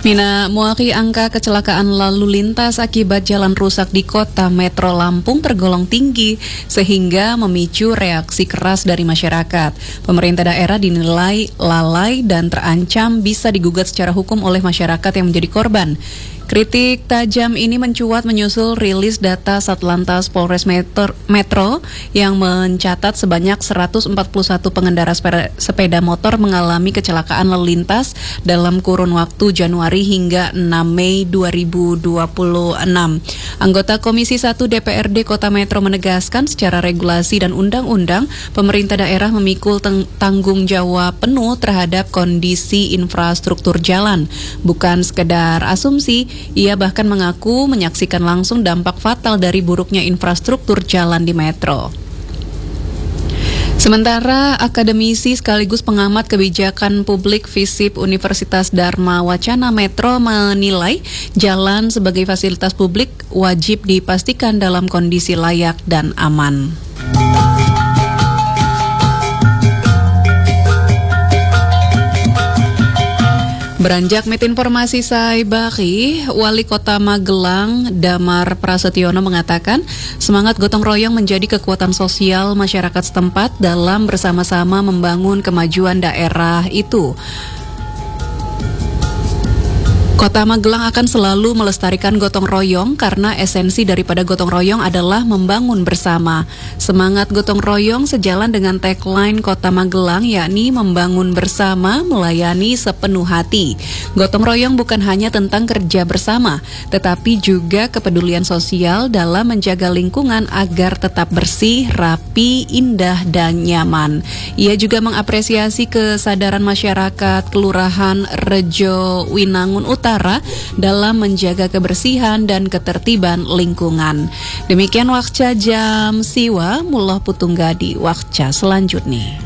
Mina Muaki, angka kecelakaan lalu lintas akibat jalan rusak di kota Metro Lampung tergolong tinggi sehingga memicu reaksi keras dari masyarakat. Pemerintah daerah dinilai lalai dan terancam bisa digugat secara hukum oleh masyarakat yang menjadi korban. Kritik tajam ini mencuat menyusul rilis data Satlantas Polres Metro yang mencatat sebanyak 141 pengendara sepeda motor mengalami kecelakaan lalu lintas dalam kurun waktu Januari hingga 6 Mei 2026. Anggota Komisi 1 DPRD Kota Metro menegaskan secara regulasi dan undang-undang, pemerintah daerah memikul tanggung jawab penuh terhadap kondisi infrastruktur jalan. Bukan sekedar asumsi, ia bahkan mengaku menyaksikan langsung dampak fatal dari buruknya infrastruktur jalan di Metro. Sementara akademisi sekaligus pengamat kebijakan publik FISIP Universitas Dharma Wacana Metro menilai jalan sebagai fasilitas publik wajib dipastikan dalam kondisi layak dan aman. Beranjak informasi Saibari, Wali Kota Magelang Damar Prasetyono mengatakan semangat gotong royong menjadi kekuatan sosial masyarakat setempat dalam bersama-sama membangun kemajuan daerah itu. Kota Magelang akan selalu melestarikan gotong royong karena esensi daripada gotong royong adalah membangun bersama. Semangat gotong royong sejalan dengan tagline Kota Magelang, yakni membangun bersama, melayani sepenuh hati. Gotong royong bukan hanya tentang kerja bersama, tetapi juga kepedulian sosial dalam menjaga lingkungan agar tetap bersih, rapi, indah, dan nyaman. Ia juga mengapresiasi kesadaran masyarakat Kelurahan Rejo Winangun Utara dalam menjaga kebersihan dan ketertiban lingkungan. Demikian Wakca Jam Siwa, Muloh Putunggadi, Wakca selanjutnya.